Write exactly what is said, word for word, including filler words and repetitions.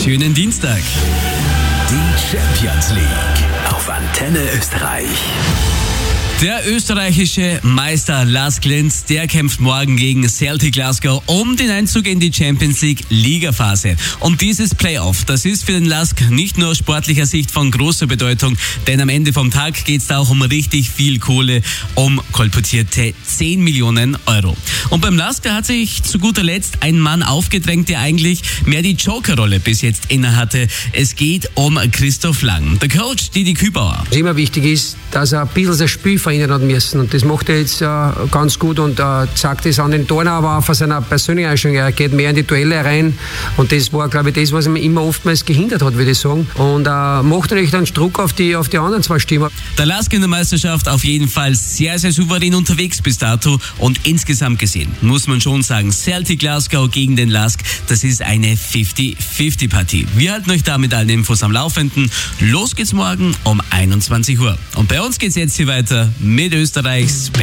schönen Dienstag. Die Champions League auf Antenne Österreich. Der österreichische Meister Lask Linz, der kämpft morgen gegen Celtic Glasgow um den Einzug in die Champions League Ligaphase. Und dieses Playoff, das ist für den Lask nicht nur aus sportlicher Sicht von großer Bedeutung, denn am Ende vom Tag geht es da auch um richtig viel Kohle, um kolportierte zehn Millionen Euro. Und beim Lask, da hat sich zu guter Letzt ein Mann aufgedrängt, der eigentlich mehr die Jokerrolle bis jetzt innehatte. Es geht um Christoph Lang. Der Coach Didi Kübauer. Was immer wichtig ist, dass er ein bisschen das Spiel verändern hat müssen. Und das macht er jetzt äh, ganz gut und äh, sagt es an den Toren, aber auch von seiner persönlichen Einstellung. Er geht mehr in die Duelle rein und das war, glaube ich, das, was ihn immer oftmals gehindert hat, würde ich sagen. Und äh, macht natürlich dann Druck auf die, auf die anderen zwei Stimmen. Der Lask in der Meisterschaft auf jeden Fall sehr, sehr souverän unterwegs bis dato und insgesamt gesehen muss man schon sagen, Celtic Glasgow gegen den Lask, das ist eine fünfzig fünfzig Partie. Wir halten euch da mit allen Infos am Laufenden. Los geht's morgen um einundzwanzig Uhr. Und bei uns geht's jetzt hier weiter mit Österreichs